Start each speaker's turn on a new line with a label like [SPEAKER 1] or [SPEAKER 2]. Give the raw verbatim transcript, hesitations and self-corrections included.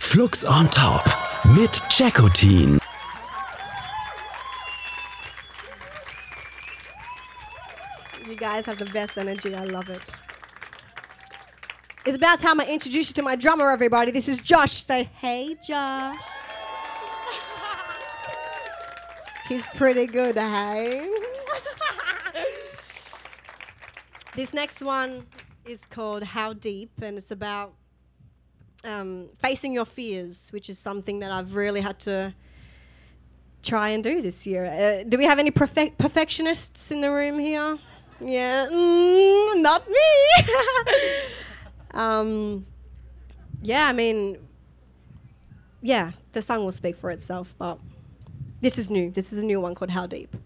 [SPEAKER 1] Flux on Top mit Jackotin.
[SPEAKER 2] You guys have the best energy. I love it. It's about time I introduce you to my drummer, everybody. This is Josh. Say, hey, Josh. He's pretty good, hey? This next one is called How Deep, and it's about um, facing your fears, which is something that I've really had to try and do this year. Uh, do we have any perfect perfectionists in the room here? Yeah, mm, not me. um, yeah, I mean, yeah, the song will speak for itself, but this is new. This is a new one called How Deep.